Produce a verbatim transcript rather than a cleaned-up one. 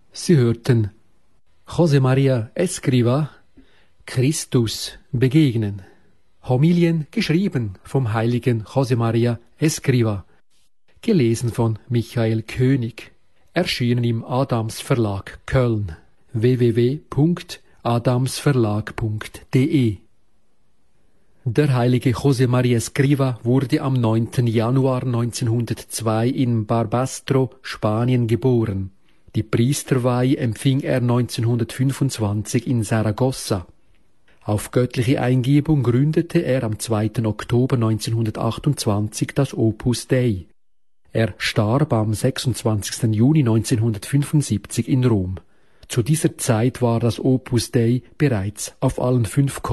Sie hörten José María Escrivá, Christus begegnen. Homilien geschrieben vom heiligen José María Escrivá, gelesen von Michael König, erschienen im Adams Verlag Köln, w w w punkt adamsverlag punkt d e. Der heilige José María Escrivá wurde am neunten Januar neunzehnhundertzwei in Barbastro, Spanien geboren. Die Priesterweihe empfing er neunzehnhundertfünfundzwanzig in Saragossa. Auf göttliche Eingebung gründete er am zweiten Oktober neunzehnhundertachtundzwanzig das Opus Dei. Er starb am sechsundzwanzigsten Juni neunzehnhundertfünfundsiebzig in Rom. Zu dieser Zeit war das Opus Dei bereits auf allen fünf